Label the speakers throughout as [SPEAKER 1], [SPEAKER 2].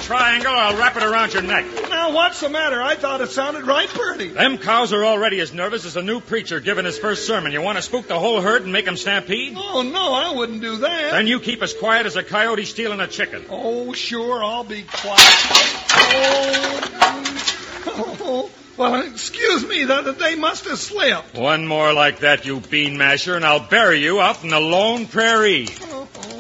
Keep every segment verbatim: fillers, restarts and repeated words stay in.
[SPEAKER 1] triangle, I'll wrap it around your neck.
[SPEAKER 2] Now, what's the matter? I thought it sounded right pretty.
[SPEAKER 1] Them cows are already as nervous as a new preacher giving his first sermon. You want to spook the whole herd and make them stampede?
[SPEAKER 2] Oh, no, I wouldn't do that.
[SPEAKER 1] Then you keep as quiet as a coyote stealing a chicken.
[SPEAKER 2] Oh, sure, I'll be quiet. Oh, oh. Well, excuse me, that they must have slipped.
[SPEAKER 1] One more like that, you bean masher, and I'll bury you out in the lone prairie.
[SPEAKER 2] Oh, oh,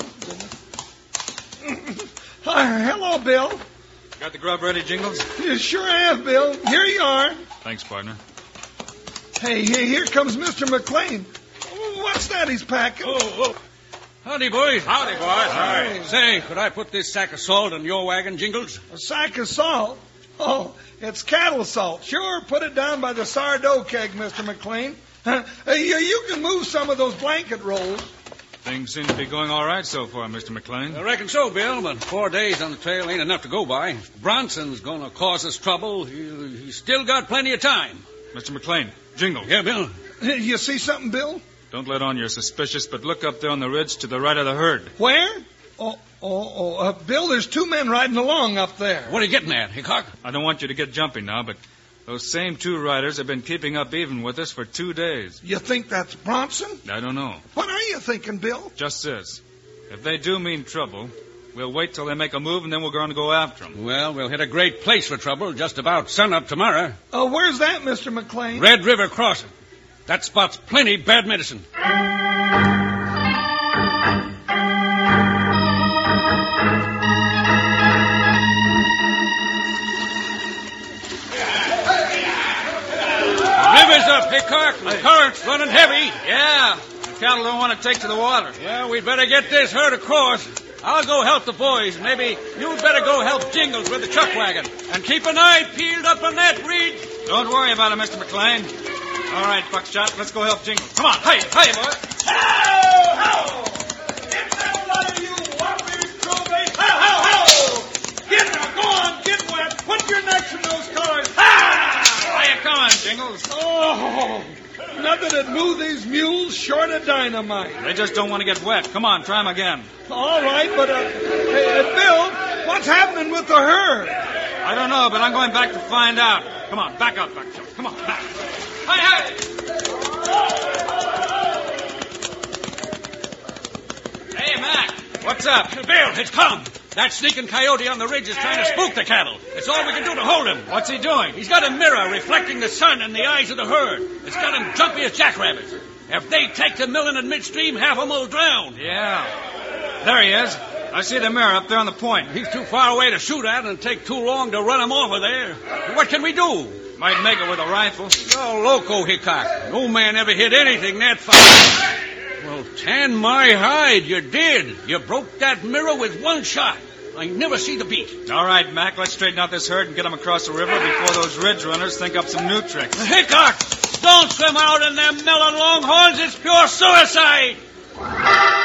[SPEAKER 2] Hi, hello, Bill.
[SPEAKER 3] Got the grub ready, Jingles?
[SPEAKER 2] You sure have, Bill. Here you are.
[SPEAKER 3] Thanks, partner.
[SPEAKER 2] Hey, hey, here comes Mister McLean. What's that he's packing?
[SPEAKER 4] Oh, oh. Howdy, boys.
[SPEAKER 1] Howdy, boys. Hi.
[SPEAKER 4] Say, could I put this sack of salt in your wagon, Jingles?
[SPEAKER 2] A sack of salt? Oh, it's cattle salt. Sure, put it down by the sourdough keg, Mister McLean. Uh, you, you can move some of those blanket rolls.
[SPEAKER 3] Things seem to be going all right so far, Mister McLean.
[SPEAKER 4] I reckon so, Bill, but four days on the trail ain't enough to go by. Bronson's going to cause us trouble. He, he's still got plenty of time.
[SPEAKER 3] Mister McLean, Jingles.
[SPEAKER 4] Yeah, Bill?
[SPEAKER 2] You see something, Bill?
[SPEAKER 3] Don't let on you're suspicious, but look up there on the ridge to the right of the herd.
[SPEAKER 2] Where? Oh, oh, oh, uh, Bill, there's two men riding along up there.
[SPEAKER 4] What are you getting at, Hickok?
[SPEAKER 3] I don't want you to get jumpy now, but those same two riders have been keeping up even with us for two days.
[SPEAKER 2] You think that's Bronson?
[SPEAKER 3] I don't know.
[SPEAKER 2] What are you thinking, Bill?
[SPEAKER 3] Just this. If they do mean trouble, we'll wait till they make a move, and then we're going to go after them.
[SPEAKER 4] Well, we'll hit a great place for trouble just about sunup tomorrow.
[SPEAKER 2] Uh, where's that, Mister McLean?
[SPEAKER 4] Red River Crossing. That spot's plenty bad medicine. River's up, Hickok. The current's running heavy.
[SPEAKER 3] Yeah. The cattle don't want to take to the water.
[SPEAKER 4] Well, we'd better get this herd across. I'll go help the boys. Maybe you'd better go help Jingles with the chuck wagon. And keep an eye peeled up on that reed.
[SPEAKER 3] Don't worry about it, Mister McLean. All right, Buckshot, let's go help Jingles. Come on, hey, hey, boy.
[SPEAKER 2] How, how! Get that lot of you whoppers, probates. How, how, how! Get now, go on, get wet. Put your necks in those collars. Ha!
[SPEAKER 3] How you coming, Jingles?
[SPEAKER 2] Oh, nothing that'd move these mules short of dynamite.
[SPEAKER 3] They just don't want to get wet. Come on, try them again.
[SPEAKER 2] All right, but, uh, hey, uh, Bill, what's happening with the herd?
[SPEAKER 3] I don't know, but I'm going back to find out. Come on, back up, Buckshot. Come on, back. Hey, hey! Hey, Mac. What's up?
[SPEAKER 4] Bill, it's come. That sneaking coyote on the ridge is trying to spook the cattle. It's all we can do to hold him.
[SPEAKER 3] What's he doing?
[SPEAKER 4] He's got a mirror reflecting the sun in the eyes of the herd. It's got him jumpy as jackrabbits. If they take to milling in midstream, half of them will drown.
[SPEAKER 3] Yeah. There he is. I see the mirror up there on the point.
[SPEAKER 4] He's too far away to shoot at and take too long to run him off of there. What can we do?
[SPEAKER 3] Might make it with a rifle.
[SPEAKER 4] You're loco, Hickok. No man ever hit anything that far. Well, tan my hide, you did. You broke that mirror with one shot. I never see the beat.
[SPEAKER 3] All right, Mac, let's straighten out this herd and get them across the river before those ridge runners think up some new tricks.
[SPEAKER 4] Hickok, don't swim out in them melon longhorns. It's pure suicide.